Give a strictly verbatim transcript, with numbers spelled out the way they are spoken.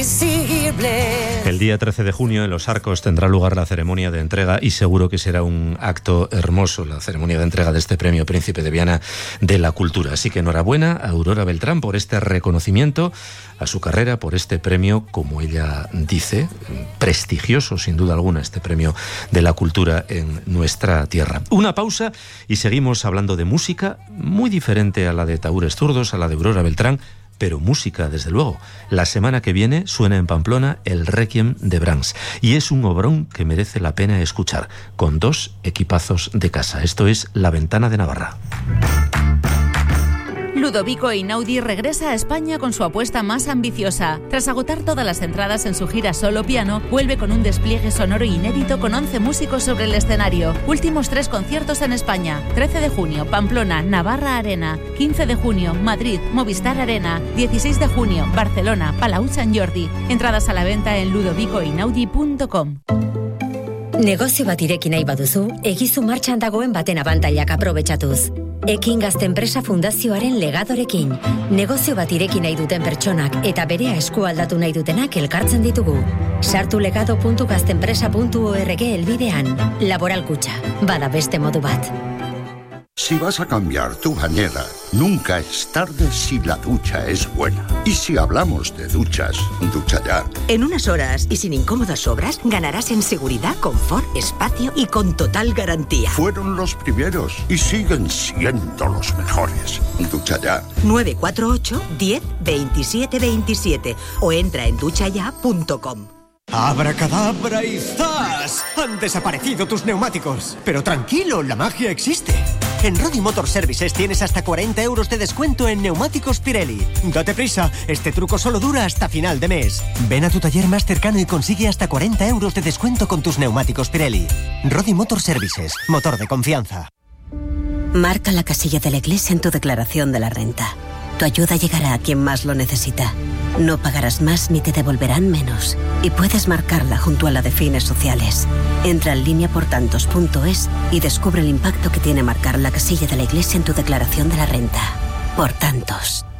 invisible. El día trece de junio en Los Arcos tendrá lugar la ceremonia de entrega y seguro que será un acto hermoso, la ceremonia de entrega de este premio Príncipe de Viana de la Cultura. Así que enhorabuena a Aurora Beltrán por este reconocimiento a su carrera, por este premio, como ella dice, prestigioso sin duda alguna, este premio de la cultura en nuestra tierra. Una pausa y seguimos hablando de música muy diferente a la de Tahúres Zurdos, a la de Aurora Beltrán, pero música, desde luego. La semana que viene suena en Pamplona el Requiem de Brahms y es un obrón que merece la pena escuchar, con dos equipazos de casa. Esto es La Ventana de Navarra. Ludovico Einaudi regresa a España con su apuesta más ambiciosa. Tras agotar todas las entradas en su gira solo piano, vuelve con un despliegue sonoro inédito con once músicos sobre el escenario. Últimos tres conciertos en España: trece de junio, Pamplona, Navarra Arena; quince de junio, Madrid, Movistar Arena; dieciséis de junio, Barcelona, Palau Sant Jordi. Entradas a la venta en ludovico einaudi punto com. Negozio bat ireki nahi baduzu, egizu martxan dagoen baten abantailak aprobetxatuz. Ekin Gazte Enpresa Fundazioaren legadorekin. Negozio bat ireki nahi duten pertsonak eta berea eskualdatu nahi dutenak elkartzen ditugu. Sartu legado puntu gaztenpresa puntu org elbidean. Laboral Kutxa, bada beste modu bat. Si vas a cambiar tu bañera, nunca es tarde si la ducha es buena. Y si hablamos de duchas, Ducha Ya. En unas horas y sin incómodas obras, ganarás en seguridad, confort, espacio y con total garantía. Fueron los primeros y siguen siendo los mejores. Ducha Ya. nueve cuatro ocho, diez, veintisiete veintisiete o entra en ducha ya punto com. ¡Abracadabra y zas! Han desaparecido tus neumáticos. Pero tranquilo, la magia existe. En Rodi Motor Services tienes hasta cuarenta euros de descuento en neumáticos Pirelli. Date prisa, este truco solo dura hasta final de mes. Ven a tu taller más cercano y consigue hasta cuarenta euros de descuento con tus neumáticos Pirelli. Rodi Motor Services, motor de confianza. Marca la casilla de la Iglesia en tu declaración de la renta. Tu ayuda llegará a quien más lo necesita. No pagarás más ni te devolverán menos. Y puedes marcarla junto a la de fines sociales. Entra en línea por tantos punto es y descubre el impacto que tiene marcar la casilla de la Iglesia en tu declaración de la renta. Por tantos.